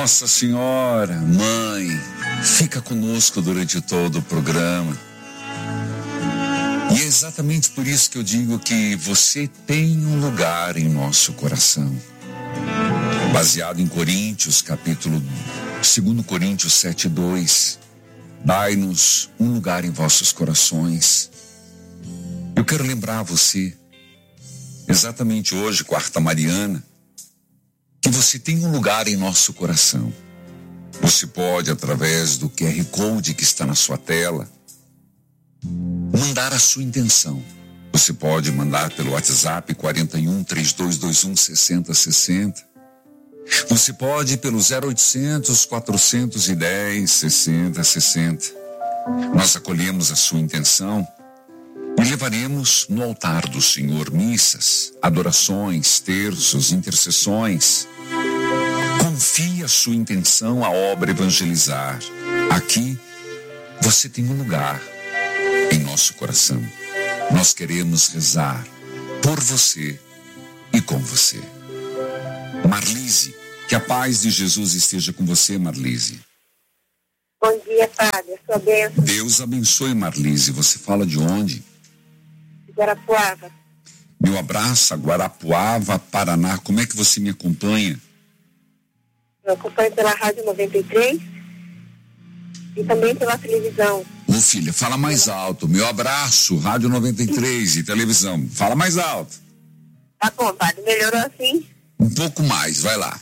Nossa Senhora, Mãe, fica conosco durante todo o programa. E é exatamente por isso que eu digo que você tem um lugar em nosso coração. Baseado em Coríntios, capítulo 2 Coríntios 7:2. Dai-nos um lugar em vossos corações. Eu quero lembrar você, exatamente hoje, quarta Mariana, que você tem um lugar em nosso coração. Você pode, através do QR Code que está na sua tela, mandar a sua intenção. Você pode mandar pelo WhatsApp 41 3221 6060. Você pode pelo 0800 410 6060. Nós acolhemos a sua intenção e levaremos no altar do Senhor missas, adorações, terços, intercessões. Confie a sua intenção à obra evangelizar. Aqui você tem um lugar em nosso coração. Nós queremos rezar por você e com você. Marlise, que a paz de Jesus esteja com você, Marlise. Bom dia, Padre. A sua bênção. Deus abençoe, Marlise. Você fala de onde? Guarapuava. Meu abraço a Guarapuava, Paraná. Como é que você me acompanha? Eu acompanho pela Rádio 93 e também pela televisão. Ô filha, fala mais alto. Meu abraço, Rádio 93 e televisão. Fala mais alto. Tá bom, Padre. Melhorou assim? Um pouco mais, vai lá.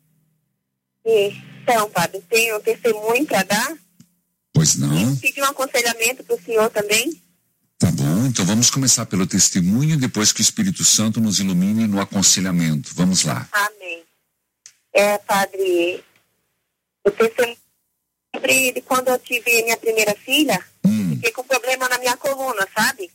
Então, Padre, tenho um testemunho para dar. Pois não? E pedir um aconselhamento para o senhor também. Tá bom, então vamos começar pelo testemunho, depois que o Espírito Santo nos ilumine no aconselhamento. Vamos lá. Amém. Padre, o testemunho de quando eu tive minha primeira filha, fiquei com problema na minha coluna, sabe?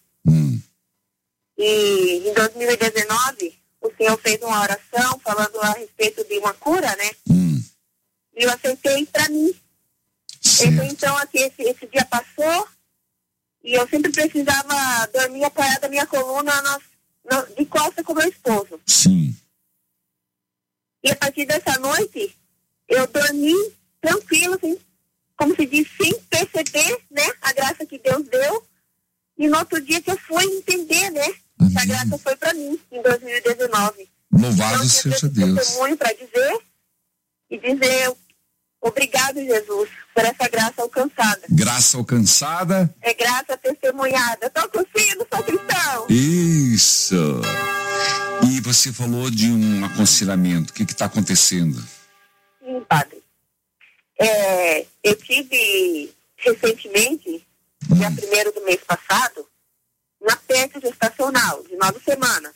E em 2019, o senhor fez uma oração falando a respeito de uma cura, né? E eu aceitei para mim. Então, aqui, esse dia passou e eu sempre precisava dormir apoiada a minha coluna de costa com meu esposo. Sim. E a partir dessa noite, eu dormi tranquilo, assim, como se diz, sem perceber, né, a graça que Deus deu. E no outro dia que eu fui entender, né, que a graça foi para mim, em 2019. Louvado então, seja eu tenho Deus. testemunho para dizer e dizer obrigado, Jesus, por essa graça alcançada. Graça alcançada. É graça testemunhada. Estou com filho, não sou cristão. Isso. E você falou de um aconselhamento. O que está acontecendo? Sim, Padre. Eu tive recentemente, dia 1º do mês passado, uma peste gestacional de 9 semanas.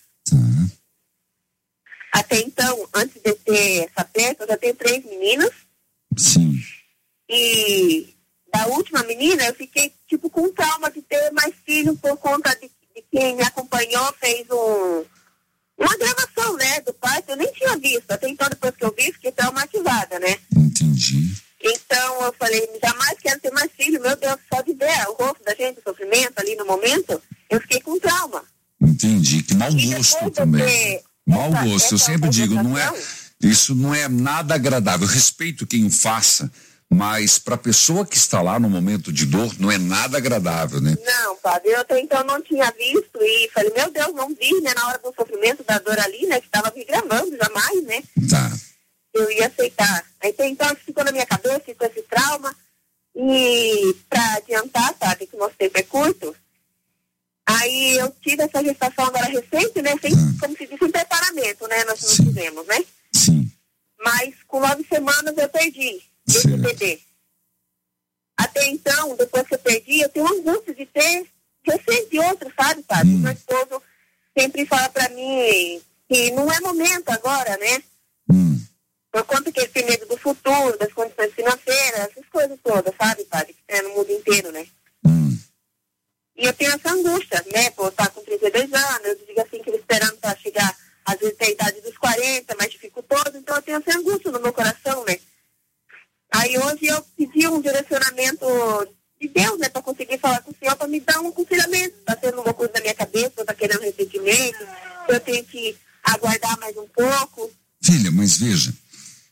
Até então, antes de ter essa peste, eu já tenho 3 meninas. Sim. E da última menina, eu fiquei tipo com trauma de ter mais filhos por conta de quem me acompanhou, fez uma gravação, né, do parto. Eu nem tinha visto, até então depois que eu vi, fiquei traumatizada, né? Entendi. Então eu falei, jamais quero ter mais filho, meu Deus, só de ver o rosto da gente, o sofrimento ali no momento, eu fiquei com trauma. Entendi, que mau gosto também. Mau gosto, eu sempre digo, isso não é nada agradável. Eu respeito quem o faça, mas para a pessoa que está lá no momento de dor, não é nada agradável, né? Não, Padre, eu até então não tinha visto e falei, meu Deus, não vi, né, na hora do sofrimento da dor ali, né, que estava me gravando, jamais, né? Tá. Eu ia aceitar. Então ficou na minha cabeça, ficou esse trauma. E para adiantar, sabe, que o nosso tempo é curto, aí eu tive essa gestação agora recente, né, sem, como se diz, sem preparamento, né, nós não tivemos, né? Sim. Mas com 9 semanas eu perdi esse bebê. Até então, depois que eu perdi, eu tenho angústia de ter recente outro, sabe, Padre? Meu esposo sempre fala para mim que não é momento agora, né? Por conta que ele tem medo do futuro, das condições financeiras, essas coisas todas, sabe, Padre? Que é no mundo inteiro, né? E eu tenho essa angústia, né? Por estar com 32 anos, eu digo assim, que ele esperando para chegar, às vezes, até a idade dos 40, mais dificultoso, então eu tenho essa angústia no meu coração, né? Aí hoje eu pedi um direcionamento de Deus, né? Para conseguir falar com o Senhor, para me dar um aconselhamento. Está sendo uma coisa na minha cabeça, está querendo recentemente, eu tenho que aguardar mais um pouco. Filha, mas veja,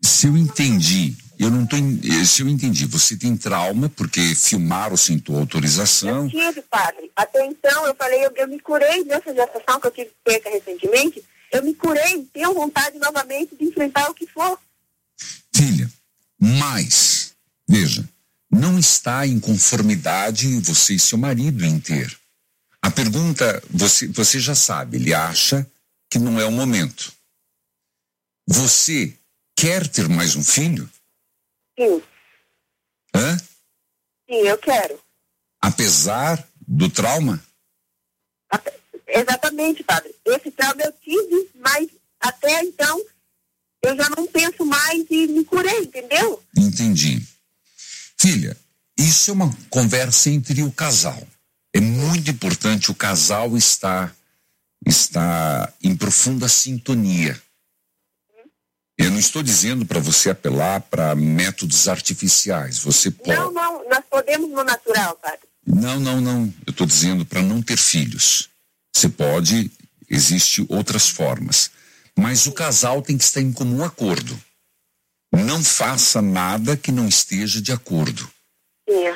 Se eu entendi, se eu entendi, você tem trauma porque filmaram sem tua autorização. Eu tive, padre. Até então, eu falei, eu me curei dessa gestação que eu tive perca recentemente. Eu me curei, tenho vontade novamente de enfrentar o que for. Filha, mas, veja, não está em conformidade você e seu marido em ter. A pergunta, você já sabe, ele acha que não é o momento. Você quer ter mais um filho? Sim. Hã? Sim, eu quero. Apesar do trauma? Exatamente, padre. Esse trauma eu tive, mas até então eu já não penso mais e me curei, entendeu? Entendi. Filha, isso é uma conversa entre o casal. É muito importante o casal estar em profunda sintonia. Eu não estou dizendo para você apelar para métodos artificiais. Você pode. Não, nós podemos no natural, padre. Não. Eu estou dizendo para não ter filhos. Você pode, existem outras formas. Mas o casal tem que estar em comum acordo. Não faça nada que não esteja de acordo. Sim.